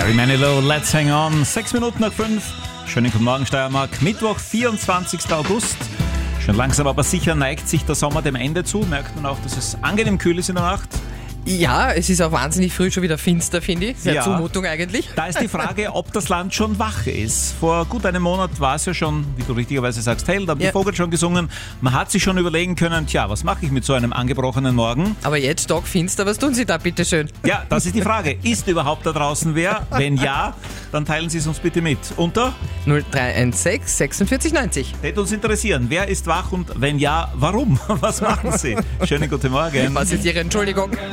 Barry Manilow, Let's Hang On, 6 Minuten nach 5. Schönen guten Morgen, Steiermark. Mittwoch, 24. August. Schon langsam aber sicher neigt sich der Sommer dem Ende zu. Merkt man auch, dass es angenehm kühl ist in der Nacht. Ja, es ist auch wahnsinnig früh schon wieder finster, finde ich. Sehr Ja. Zumutung eigentlich. Da ist die Frage, ob das Land schon wach ist. Vor gut einem Monat war es ja schon, wie du richtigerweise sagst, hell, da haben die Vogel schon gesungen. Man hat sich schon überlegen können, was mache ich mit so einem angebrochenen Morgen? Aber jetzt stockfinster, was tun Sie da, bitteschön? Ja, das ist die Frage. Ist überhaupt da draußen wer? Wenn ja, dann teilen Sie es uns bitte mit. Unter? 0316 46 90. Hätte uns interessieren, wer ist wach und wenn ja, warum? Was machen Sie? Schönen guten Morgen. Was ist Ihre Entschuldigung?